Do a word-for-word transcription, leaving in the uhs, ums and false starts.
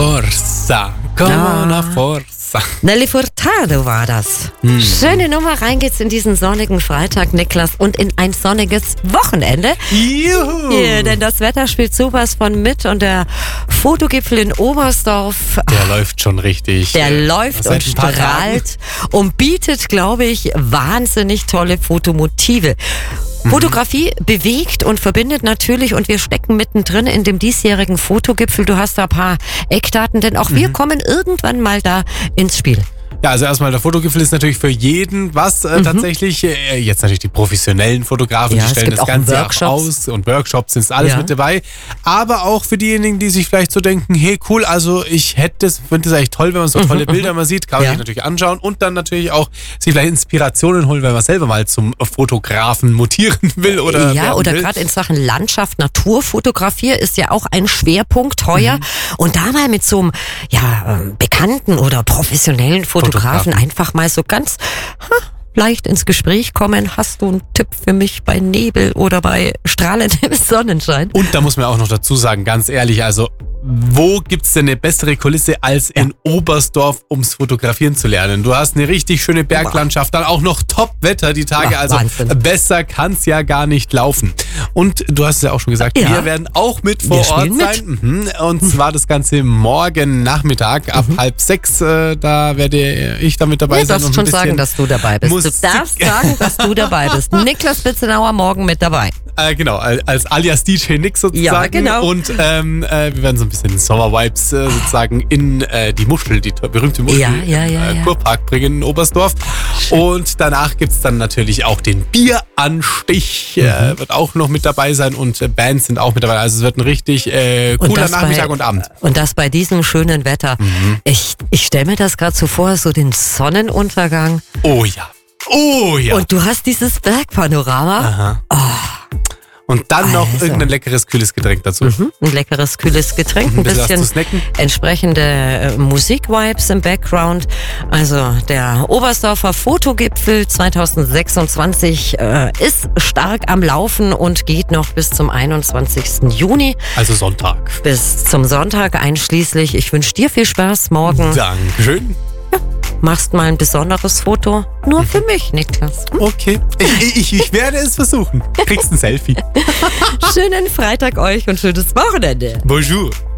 Forza, come ah. Forza. Nelly Furtado war das. Hm. Schöne Nummer, rein geht's in diesen sonnigen Freitag, Niklas, und in ein sonniges Wochenende. Juhu! Ja, denn das Wetter spielt sowas von mit und der Fotogipfel in Oberstdorf, der ach, läuft schon richtig. Der äh, läuft und strahlt und bietet, glaube ich, wahnsinnig tolle Fotomotive. Fotografie bewegt und verbindet natürlich, und wir stecken mittendrin in dem diesjährigen Fotogipfel. Du hast da ein paar Eckdaten, denn auch mhm. wir kommen irgendwann mal da ins Spiel. Ja, also erstmal, der Fotogipfel ist natürlich für jeden was äh, mhm. tatsächlich. Äh, jetzt natürlich die professionellen Fotografen, ja, die stellen das Ganze auch aus, und Workshops sind alles ja. mit dabei. Aber auch für diejenigen, die sich vielleicht so denken, hey cool, also ich hätte es, finde es eigentlich toll, wenn man so tolle mhm. Bilder mal sieht, kann man ja. sich natürlich anschauen und dann natürlich auch sich vielleicht Inspirationen holen, wenn man selber mal zum Fotografen mutieren will. Oder ja, oder gerade in Sachen Landschaft, Naturfotografie ist ja auch ein Schwerpunkt heuer. Mhm. Und da mal mit so einem ja, bekannten oder professionellen Fotografen Fotografen einfach mal so ganz ha, leicht ins Gespräch kommen. Hast du einen Tipp für mich bei Nebel oder bei strahlendem Sonnenschein? Und da muss man auch noch dazu sagen, ganz ehrlich, also wo gibt's denn eine bessere Kulisse als in ja. Oberstdorf, ums Fotografieren zu lernen? Du hast eine richtig schöne Berglandschaft, dann auch noch Top-Wetter die Tage, ja, also Wahnsinn. Besser kann's ja gar nicht laufen. Und du hast es ja auch schon gesagt, ja. wir werden auch mit vor wir Ort sein. Mhm. Und zwar das Ganze morgen Nachmittag ab mhm. halb sechs, äh, da werde ich da mit dabei ja, sein. Du darfst schon sagen, dass du dabei bist. Musik. Du darfst sagen, dass du dabei bist. Niklas Spitzenauer morgen mit dabei. Äh, genau, als alias D J Nick sozusagen. Ja, genau. Und ähm, äh, wir werden so ein bisschen Sommer-Vibes äh, sozusagen in äh, die Muschel, die berühmte Muschel, ja, ja, ja, äh, ja. Kurpark bringen in Oberstdorf. Schön. Und danach gibt's dann natürlich auch den Bieranstich, mhm. äh, wird auch noch mit dabei sein, und äh, Bands sind auch mit dabei. Also es wird ein richtig äh, cooler Nachmittag bei, und Abend. Und das bei diesem schönen Wetter. Mhm. Ich, ich stelle mir das gerade so vor, so den Sonnenuntergang. Oh ja. Oh ja. Und du hast dieses Bergpanorama. Aha. Oh. Und dann noch also. irgendein leckeres, kühles Getränk dazu. Mhm, ein leckeres, kühles Getränk, ein bisschen, bisschen entsprechende äh, Musik-Vibes im Background. Also der Oberstdorfer Fotogipfel zwanzig sechsundzwanzig äh, ist stark am Laufen und geht noch bis zum einundzwanzigsten Juni. Also Sonntag. Bis zum Sonntag einschließlich. Ich wünsche dir viel Spaß morgen. Dankeschön. Machst mal ein besonderes Foto. Nur für mich, Niklas. Okay, ich, ich, ich werde es versuchen. Kriegst ein Selfie. Schönen Freitag euch und schönes Wochenende. Bonjour.